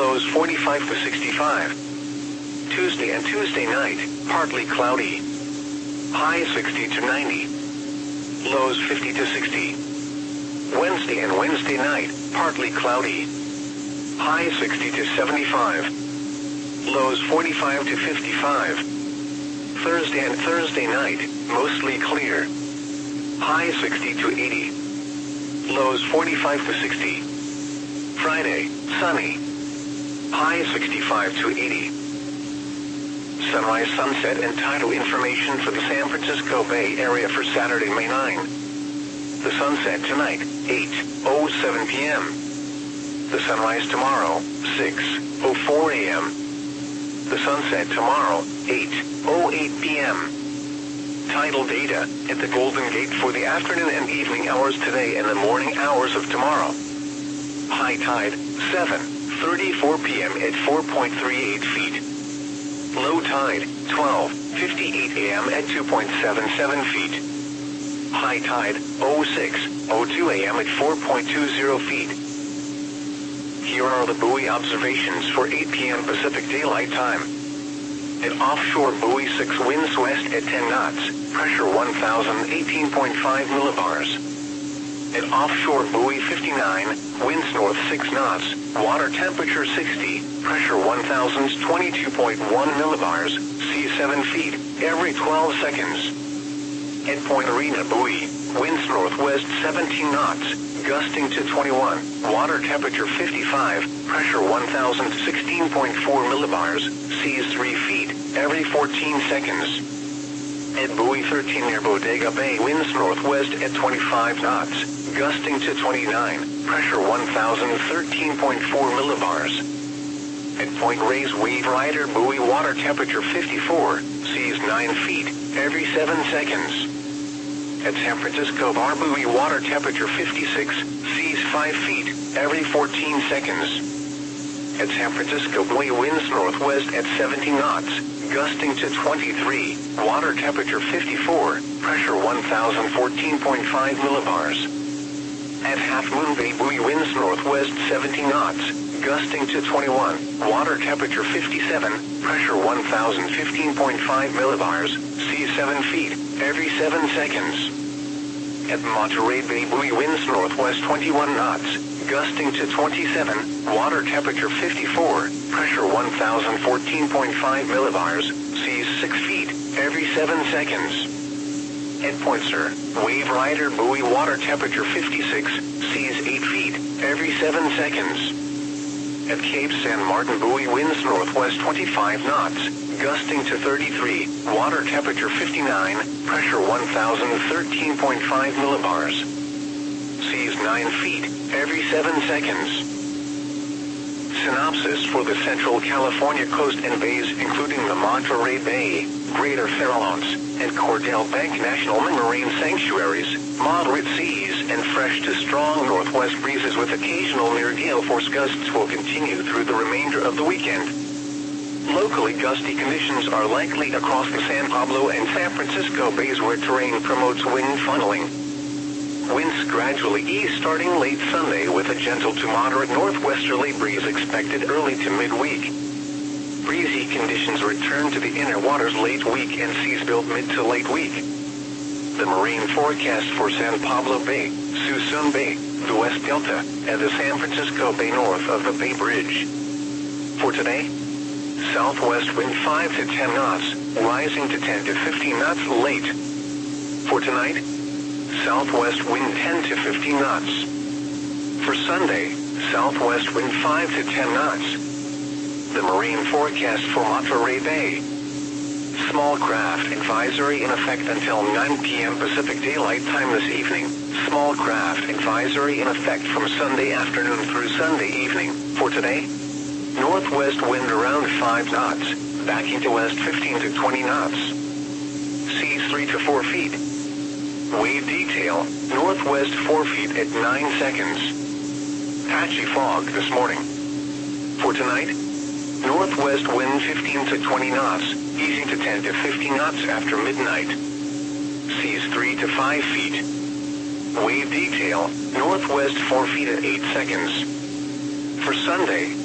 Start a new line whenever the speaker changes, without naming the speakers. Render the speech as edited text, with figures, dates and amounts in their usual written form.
lows 45 to 65. Tuesday and Tuesday night, partly cloudy. High 60 to 90. Lows 50 to 60. Wednesday and Wednesday night, partly cloudy. High 60 to 75. Lows 45 to 55. Thursday and Thursday night, mostly clear. High 60 to 80. Lows 45 to 60. Friday, sunny. High 65 to 80. Sunrise, sunset, and tidal information for the San Francisco Bay Area for Saturday, May 9. The sunset tonight, 8:07 p.m. The sunrise tomorrow, 6:04 a.m. The sunset tomorrow, 8:08 p.m. Tidal data at the Golden Gate for the afternoon and evening hours today and the morning hours of tomorrow. High tide, 7:34 p.m. at 4.38 feet. Low tide, 12:58 a.m. at 2.77 feet. High tide, 06:02 a.m. at 4.20 feet. Here are the buoy observations for 8 p.m. Pacific Daylight Time. At offshore buoy 6, winds west at 10 knots, pressure 1,018.5 millibars. At offshore buoy 59, winds north 6 knots, water temperature 60, pressure 1,022.1 millibars, sea 7 feet, every 12 seconds. At Point Arena buoy, winds northwest 17 knots, gusting to 21, water temperature 55, pressure 1,016.4 millibars, seas 3 feet, every 14 seconds. At buoy 13 near Bodega Bay, winds northwest at 25 knots, gusting to 29, pressure 1,013.4 millibars. At Point Reyes Wave Rider buoy, water temperature 54, seas 9 feet, every 7 seconds. At San Francisco Bar buoy, water temperature 56, seas 5 feet, every 14 seconds. At San Francisco buoy, winds northwest at 70 knots, gusting to 23, water temperature 54, pressure 1,014.5 millibars. At Half Moon Bay buoy, winds northwest 70 knots, gusting to 21, water temperature 57, pressure 1,015.5 millibars, seas 7 feet, every 7 seconds. At Monterey Bay buoy, winds northwest 21 knots, gusting to 27, water temperature 54, pressure 1,014.5 millibars, seas 6 feet, every 7 seconds. At Point Sur, Wave Rider buoy, water temperature 56, seas 8 feet, every 7 seconds. At Cape San Martin buoy, winds northwest 25 knots, gusting to 33, water temperature 59, pressure 1,013.5 millibars. Seas 9 feet, every 7 seconds. Synopsis for the Central California coast and bays, including the Monterey Bay, Greater Farallones, and Cordell Bank National Marine Sanctuaries, moderate seas and fresh to strong northwest breezes with occasional near gale force gusts will continue through the remainder of the weekend. Locally gusty conditions are likely across the San Pablo and San Francisco bays where terrain promotes wind funneling. Winds gradually ease starting late Sunday with a gentle to moderate northwesterly breeze expected early to midweek. Breezy conditions return to the inner waters late week and seas build mid to late week. The marine forecast for San Pablo Bay, Suisun Bay, the West Delta, and the San Francisco Bay north of the Bay Bridge. For today, southwest wind 5 to 10 knots, rising to 10 to 15 knots late. For tonight, southwest wind 10 to 15 knots. For Sunday, southwest wind 5 to 10 knots. The marine forecast for Monterey Bay. Small craft advisory in effect until 9 p.m. Pacific Daylight Time this evening. Small craft advisory in effect from Sunday afternoon through Sunday evening. For today, northwest wind around 5 knots, backing to west 15 to 20 knots. Seas 3 to 4 feet. Wave detail, northwest 4 feet at 9 seconds. Patchy fog this morning. For tonight, northwest wind 15 to 20 knots, easing to 10 to 15 knots after midnight. Seas 3 to 5 feet. Wave detail, northwest 4 feet at 8 seconds. For Sunday,